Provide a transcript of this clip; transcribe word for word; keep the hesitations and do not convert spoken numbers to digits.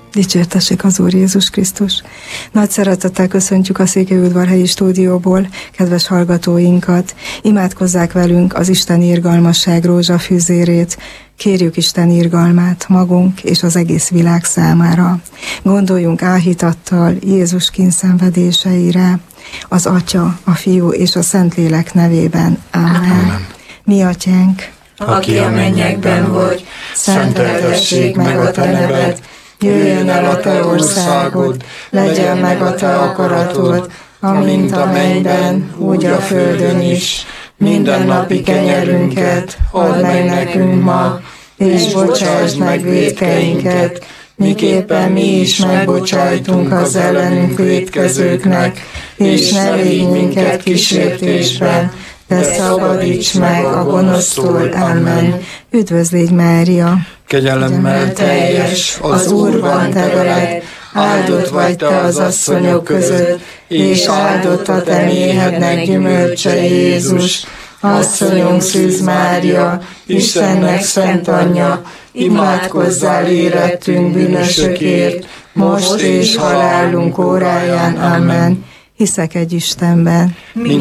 Dicsértessék az Úr Jézus Krisztus! Nagy szeretettel köszöntjük a Székelyudvarhelyi stúdióból kedves hallgatóinkat. Imádkozzák velünk az Isten irgalmasság rózsafűzérét. Kérjük Isten irgalmát magunk és az egész világ számára. Gondoljunk áhítattal Jézus kínszenvedéseire, az Atya, a Fiú és a Szentlélek nevében. Amen. Amen. Mi Atyánk, aki a mennyekben vagy, szenteltessék meg a te neved, jöjjön el a te országod, legyen meg a te akaratod, amint a mennyben, úgy a földön is. Minden napi kenyerünket add meg nekünk ma, és bocsásd meg vétkeinket, miképpen mi is megbocsájtunk az ellenünk vétkezőknek, és ne védj minket kísértésben, de szabadíts meg a gonosztól. Amen. Üdvözlégy Mária! Kegyelemmel teljes, az Úr van te veled, áldott vagy te az asszonyok között, és áldott a te méhednek gyümölcse Jézus. Asszonyunk Szűz Mária, Istennek szent anyja, imádkozzál érettünk bűnösökért, most és halálunk óráján. Amen. Hiszek egy Istenben,